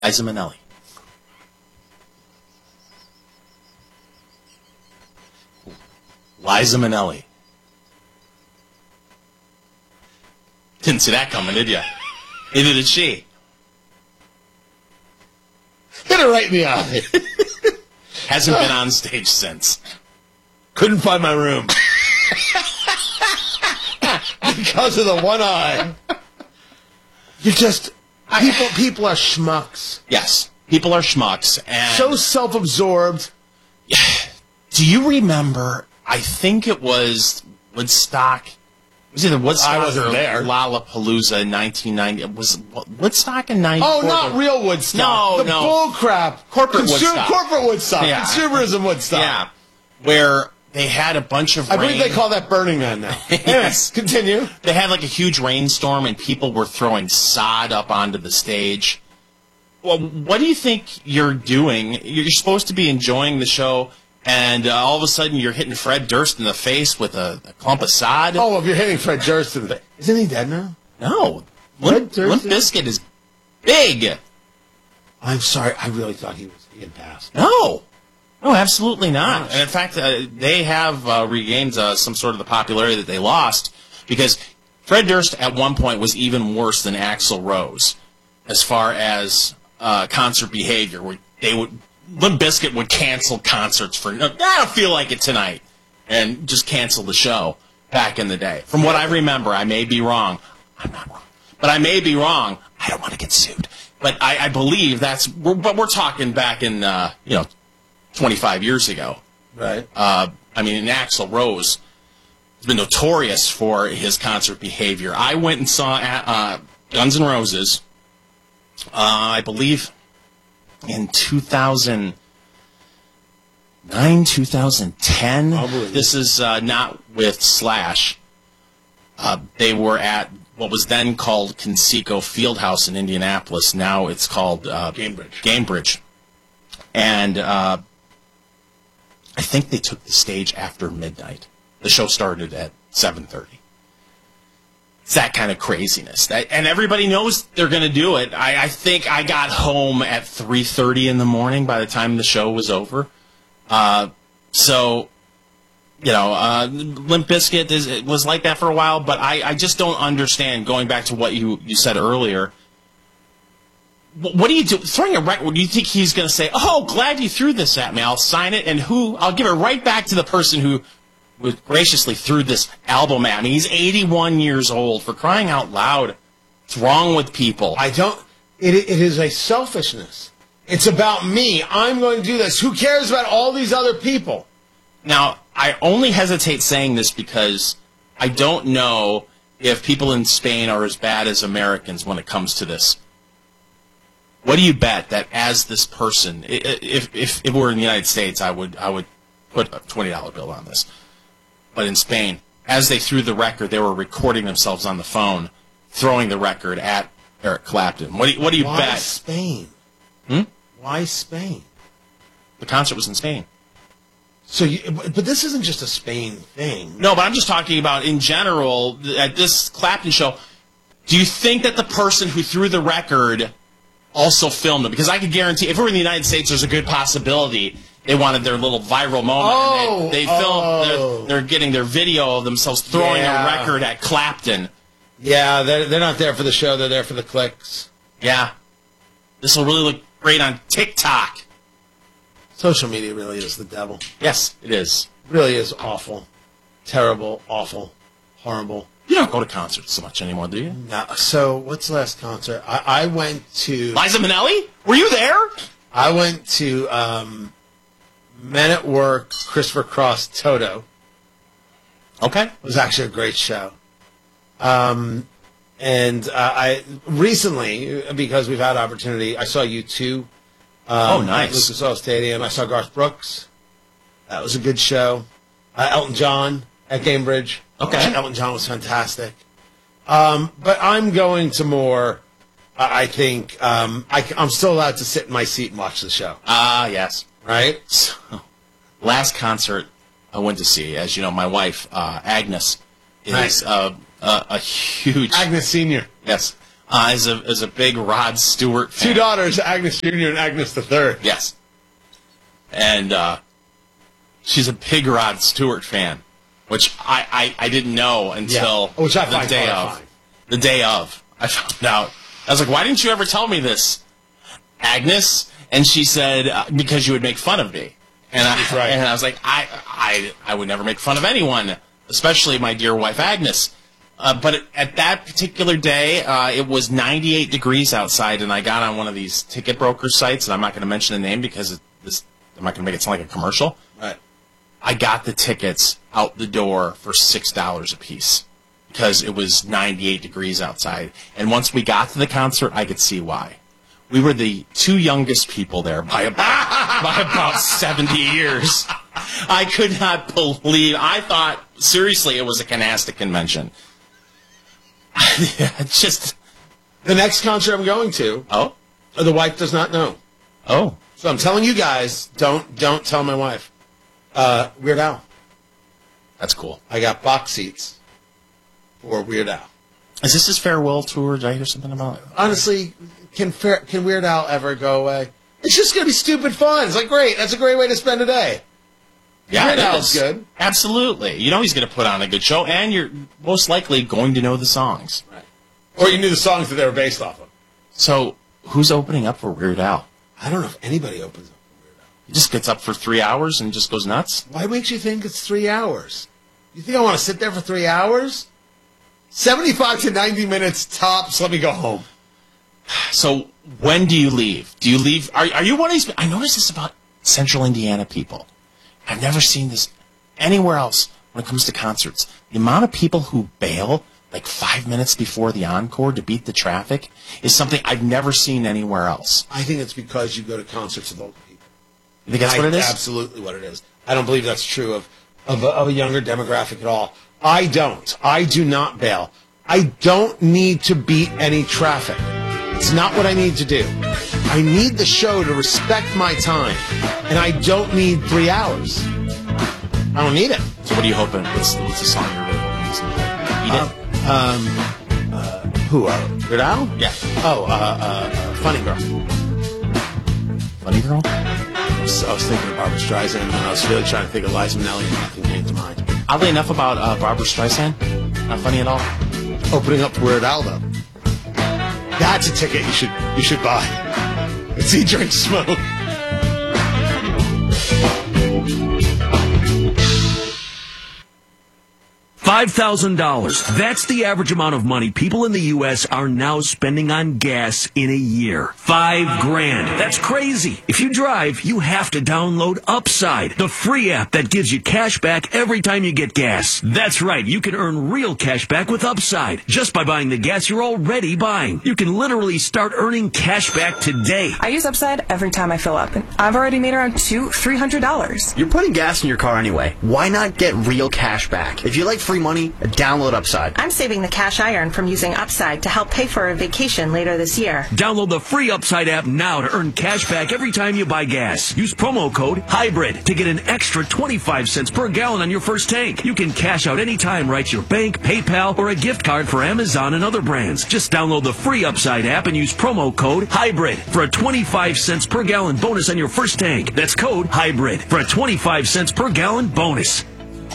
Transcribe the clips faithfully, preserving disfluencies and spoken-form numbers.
Liza Minnelli. Liza Minnelli. Didn't see that coming, did you? Neither did she. Hit her right in the eye. Hasn't been on stage since. Couldn't find my room. Because of the one eye. You just... People, people are schmucks. Yes. People are schmucks. And So self-absorbed. Yeah. Do you remember, I think it was Woodstock... It was either Woodstock I wasn't or there. Lollapalooza in nineteen ninety. It was Woodstock in ninety-four. Oh, not real Woodstock. No, the no. bull crap. Corporate Consu- Woodstock. Corporate Woodstock. Yeah. Consumerism Woodstock. Yeah. Where they had a bunch of I rain. believe they call that Burning Man now. Yes. Yes. Continue. They had like a huge rainstorm and people were throwing sod up onto the stage. Well, what do you think you're doing? You're supposed to be enjoying the show, and uh, all of a sudden you're hitting Fred Durst in the face with a, a clump of sod? Oh, if you're hitting Fred Durst in the face. Isn't he dead now? No. Fred Limp, Durst Limp Bizkit is big. I'm sorry. I really thought he was he had passed. No. No, absolutely not. Gosh. And in fact, uh, they have uh, regained uh, some sort of the popularity that they lost because Fred Durst at one point was even worse than Axl Rose as far as uh, concert behavior. Where they would, Limp Bizkit would cancel concerts for, I don't feel like it tonight, and just cancel the show back in the day. From what I remember, I may be wrong. I'm not wrong. But I may be wrong. I don't want to get sued. But I, I believe that's, we're, but we're talking back in, uh, you know, twenty-five years ago. Right. Uh, I mean, Axl Rose has been notorious for his concert behavior. I went and saw uh, Guns N' Roses, uh, I believe, in two thousand nine, two thousand ten. This is uh, not with Slash. Uh, they were at what was then called Conseco Fieldhouse in Indianapolis. Now it's called uh, Gamebridge. Gamebridge. And uh, I think they took the stage after midnight. The show started at seven thirty. It's that kind of craziness. That, and everybody knows they're going to do it. I, I think I got home at three thirty in the morning by the time the show was over. Uh, so, you know, uh, Limp Bizkit is, it was like that for a while, but I, I just don't understand, going back to what you, you said earlier. What do you do? Throwing a record, do you think he's going to say, oh, glad you threw this at me, I'll sign it, and who? I'll give it right back to the person who graciously threw this album at me. He's eighty-one years old, for crying out loud. What's wrong with people? I don't. It, it is a selfishness. It's about me. I'm going to do this. Who cares about all these other people? Now, I only hesitate saying this because I don't know if people in Spain are as bad as Americans when it comes to this. What do you bet that as this person, if if it were in the United States, I would I would put a twenty dollar bill on this. But in Spain, as they threw the record, they were recording themselves on the phone, throwing the record at Eric Clapton. What do you, what do you Why bet? Spain? Hmm? Why Spain? The concert was in Spain. So, you, but this isn't just a Spain thing. No, but I'm just talking about in general at this Clapton show. Do you think that the person who threw the record also filmed it? Because I could guarantee, if it were in the United States, there's a good possibility they wanted their little viral moment. Oh, and they, they filmed, oh. they're, they're getting their video of themselves throwing Yeah. a record at Clapton. Yeah, they're, they're not there for the show. They're there for the clicks. Yeah. This will really look great on TikTok. Social media really is the devil. Yes, it is. Really is awful. Terrible, awful, horrible. You don't go to concerts so much anymore, do you? No, so, what's the last concert? I, I went to... Liza Minnelli? Were you there? I went to um, Men at Work, Christopher Cross, Toto. Okay. It was actually a great show. Um, and uh, I recently, because we've had opportunity, I saw U two. Um, Oh, nice. At Lucas Oil Stadium. I saw Garth Brooks. That was a good show. Uh, Elton John at Gamebridge. Okay. Elton John was fantastic. Um, but I'm going to more, uh, I think, um, I, I'm still allowed to sit in my seat and watch the show. Ah, yes. Right? So, last concert I went to see, as you know, my wife, uh, Agnes, is Right. uh, uh, a huge... Agnes Senior Yes. uh, is a is a big Rod Stewart fan. Two daughters, Agnes Junior and Agnes the Third. Yes. And uh, she's a big Rod Stewart fan, which I, I, I didn't know until yeah. which I the find day horrifying. of. The day of. I found out. I was like, why didn't you ever tell me this, Agnes? And she said, uh, because you would make fun of me. And I, right. and I was like, I, I, I would never make fun of anyone, especially my dear wife, Agnes. Uh, but at that particular day, uh, it was ninety-eight degrees outside, and I got on one of these ticket broker sites, and I'm not going to mention the name because it, this, I'm not going to make it sound like a commercial. Right. I got the tickets out the door for six dollars a piece because it was ninety-eight degrees outside. And once we got to the concert, I could see why. We were the two youngest people there by about, by about seventy years. I could not believe. I thought, seriously, it was a canasta convention. Just the next concert I'm going to, oh, the wife does not know. Oh. So I'm telling you guys, don't don't tell my wife. Uh, Weird Al. That's cool. I got box seats for Weird Al. Is this his farewell tour? Did I hear something about it? Honestly, can can Weird Al ever go away? It's just going to be stupid fun. It's like, great. That's a great way to spend a day. Yeah, Weird it Al's is. good. Absolutely. You know he's going to put on a good show, and you're most likely going to know the songs. Right. Or you knew the songs that they were based off of. So, who's opening up for Weird Al? I don't know if anybody opens up for Weird Al. He just gets up for three hours and just goes nuts? Why makes you think it's three hours? You think I want to sit there for three hours? seventy-five to ninety minutes tops. Let me go home. So, when do you leave? Do you leave? Are, are you one of these? I noticed this about Central Indiana people. I've never seen this anywhere else when it comes to concerts. The amount of people who bail like five minutes before the encore to beat the traffic is something I've never seen anywhere else. I think it's because you go to concerts with old people. You think that's I, what it is? Absolutely what it is. I don't believe that's true of, of, a, of a younger demographic at all. I don't. I do not bail. I don't need to beat any traffic. It's not what I need to do. I need the show to respect my time, and I don't need three hours. I don't need it. So what are you hoping? What's, what's the song you're really hoping to eat Uh, it? um, uh, who? Uh, Weird Al? Yeah. Oh, uh, uh, uh, Funny Girl. Funny Girl? I was, I was thinking of Barbra Streisand, and I was really trying to think of Liza Minnelli, and nothing came to mind. Oddly enough about uh, Barbra Streisand, not funny at all. Opening up for Weird Al, though. That's a ticket you should you should buy. It's Eat, Drink, Smoke. five thousand dollars. That's the average amount of money people in the U S are now spending on gas in a year. Five grand. That's crazy. If you drive, you have to download Upside, the free app that gives you cash back every time you get gas. That's right. You can earn real cash back with Upside just by buying the gas you're already buying. You can literally start earning cash back today. I use Upside every time I fill up, and I've already made around two, three hundred dollars. You're putting gas in your car anyway. Why not get real cash back? If you like free money, download Upside. I'm saving the cash I earn from using Upside to help pay for a vacation later this year. Download the free Upside app now to earn cash back every time you buy gas. Use promo code HYBRID to get an extra twenty-five cents per gallon on your first tank. You can cash out anytime right to your bank, PayPal, or a gift card for Amazon and other brands. Just download the free Upside app and use promo code HYBRID for a twenty-five cents per gallon bonus on your first tank. That's code HYBRID for a twenty-five cents per gallon bonus.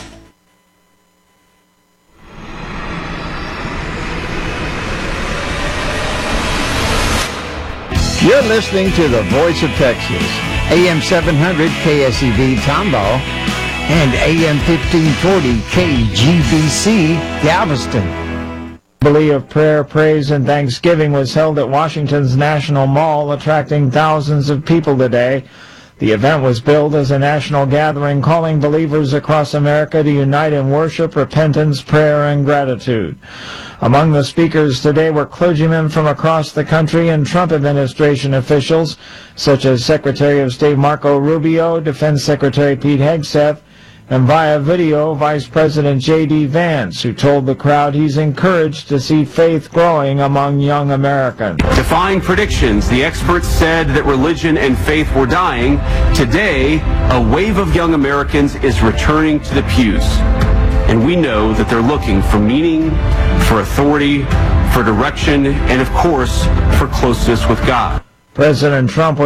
You're listening to the Voice of Texas, A M seven hundred K S E V Tomball and A M fifteen forty K G B C Galveston. Assembly of prayer, praise, and thanksgiving was held at Washington's National Mall, attracting thousands of people today. The event was billed as a national gathering calling believers across America to unite in worship, repentance, prayer, and gratitude. Among the speakers today were clergymen from across the country and Trump administration officials, such as Secretary of State Marco Rubio, Defense Secretary Pete Hegseth, and via video, Vice President J D Vance, who told the crowd he's encouraged to see faith growing among young Americans. Defying predictions, the experts said that religion and faith were dying. Today, a wave of young Americans is returning to the pews. And we know that they're looking for meaning, for authority, for direction, and of course, for closeness with God. President Trump